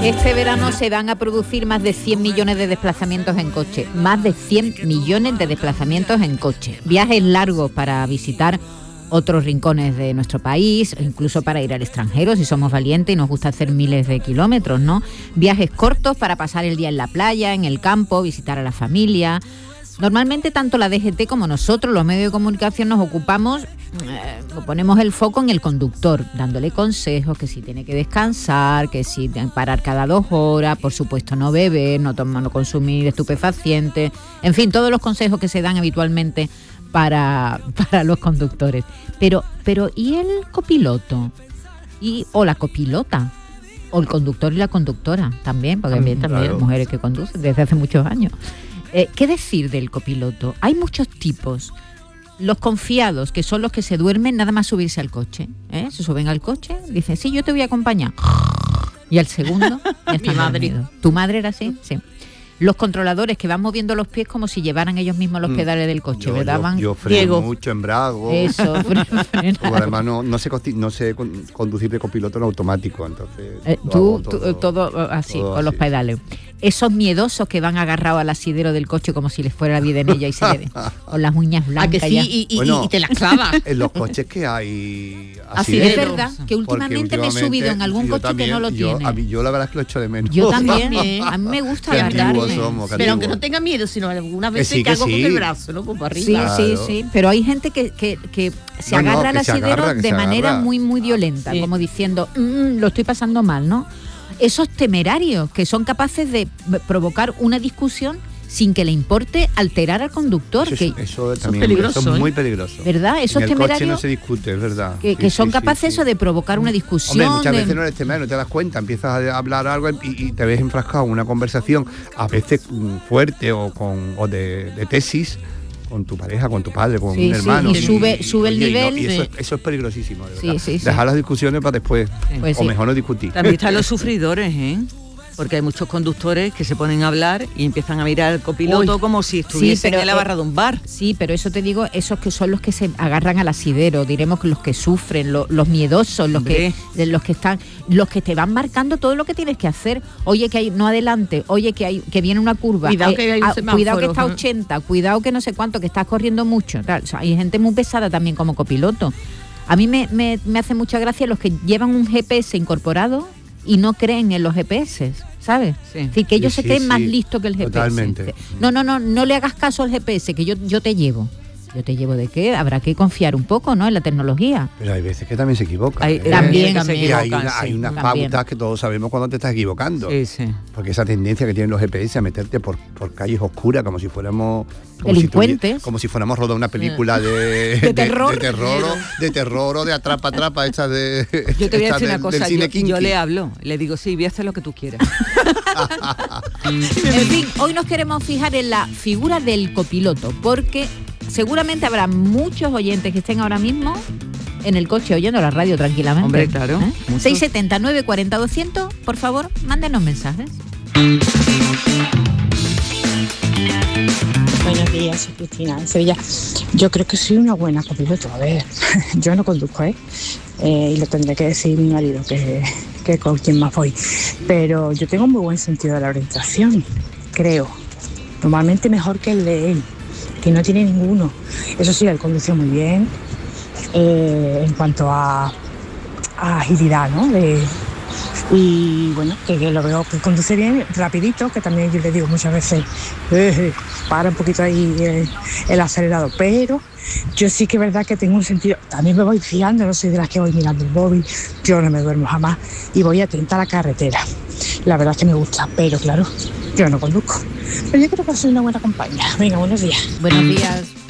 Este verano se van a producir más de 100 millones de desplazamientos en coche. Más de 100 millones de desplazamientos en coche. Viajes largos para visitar otros rincones de nuestro país, incluso para ir al extranjero, si somos valientes y nos gusta hacer miles de kilómetros, ¿no? Viajes cortos para pasar el día en la playa, en el campo, visitar a la familia. Normalmente tanto la DGT como nosotros, los medios de comunicación, nos ocupamos, ponemos el foco en el conductor, dándole consejos, que si tiene que descansar, que si parar cada 2 horas, por supuesto no beber, no tomar, no consumir estupefacientes, en fin, todos los consejos que se dan habitualmente para los conductores. Pero ¿y el copiloto? O la copilota, o el conductor y la conductora también, porque también hay mujeres que conducen desde hace muchos años. ¿Qué decir del copiloto? Hay muchos tipos. Los confiados, que son los que se duermen nada más subirse al coche. Se suben al coche, dicen, sí, yo te voy a acompañar. Y al segundo, ya está dormido. ¿Tu madre era así? Sí. Los controladores que van moviendo los pies como si llevaran ellos mismos los pedales del coche, ¿verdad? Yo freno mucho, embrago. Eso, además no sé conducir de copiloto en automático, entonces... todo así, con los pedales. Esos miedosos que van agarrados al asidero del coche como si les fuera la vida en ella y se le con las uñas blancas. ¿A que sí? Y te las clavas. En los coches que hay así es verdad, que últimamente me he subido en algún coche también, que no lo tiene. Yo la verdad es que lo echo de menos. Yo también. A mí me gusta agarrarme. Pero aunque no tenga miedo, sino algunas veces que hago con el brazo, ¿no? Como para arriba. Sí. Pero hay gente que se agarra al asidero de manera muy, muy violenta, como diciendo, lo estoy pasando mal, ¿no? Esos temerarios que son capaces de provocar una discusión sin que le importe alterar al conductor. Eso también es peligroso, eso es muy peligroso. ¿Verdad? Esos temerarios. En el coche no se discute, es verdad. Que son capaces eso de provocar una discusión. Hombre, muchas veces no eres temerario, no te das cuenta, empiezas a hablar algo y te ves enfrascado en una conversación, a veces fuerte o de tesis, con tu pareja, con tu padre, con un hermano. Y sube el nivel. Eso es peligrosísimo, de verdad. Sí. Dejar las discusiones para después, o mejor no discutir. También están los sufridores, porque hay muchos conductores que se ponen a hablar y empiezan a mirar al copiloto como si estuviesen en la barra de un bar. Sí, pero eso te digo, esos que son los que se agarran al asidero, diremos que los que sufren, los miedosos, los que te van marcando todo lo que tienes que hacer. Oye, que hay no adelante, oye, que viene una curva, cuidado que hay un semáforo, cuidado que está 80, cuidado que no sé cuánto, que estás corriendo mucho, tal. O sea, hay gente muy pesada también como copiloto. A mí me hace mucha gracia los que llevan un GPS incorporado y no creen en los GPS, ¿sabes? Sí. Es decir, que ellos se creen más listos que el GPS. Totalmente. No le hagas caso al GPS, que yo te llevo. ¿Yo te llevo de qué? Habrá que confiar un poco, ¿no?, en la tecnología. Pero hay veces que también se equivocan. También se equivocan. Hay unas pautas que todos sabemos cuando te estás equivocando. Sí. Porque esa tendencia que tienen los GPS a meterte por calles oscuras, como si fuéramos... delincuentes. Como si fuéramos rodando una película de terror o de atrapa, hecha de... Yo te voy a decir una cosa, yo le hablo, le digo, sí, voy a hacer lo que tú quieras. En fin, hoy nos queremos fijar en la figura del copiloto, porque seguramente habrá muchos oyentes que estén ahora mismo en el coche oyendo la radio tranquilamente. Hombre, claro. 670 940 200, por favor, mándenos mensajes. Buenos días, soy Cristina de Sevilla. Yo creo que soy una buena copiloto. A ver, yo no conduzco, y lo tendré que decir mi marido, que con quien más voy. Pero yo tengo muy buen sentido de la orientación, creo. Normalmente mejor que el de él, que no tiene ninguno. Eso sí, él conduce muy bien en cuanto a agilidad, ¿no? Y bueno, que lo veo que conduce bien, rapidito, que también yo le digo muchas veces, para un poquito ahí el acelerador, pero yo sí que es verdad que tengo un sentido, también me voy fiando, no soy de las que voy mirando el móvil, yo no me duermo jamás y voy atenta a la carretera. La verdad es que me gusta, pero claro, yo no conduzco. Pero yo creo que soy una buena compañía. Venga, buenos días. Buenos días.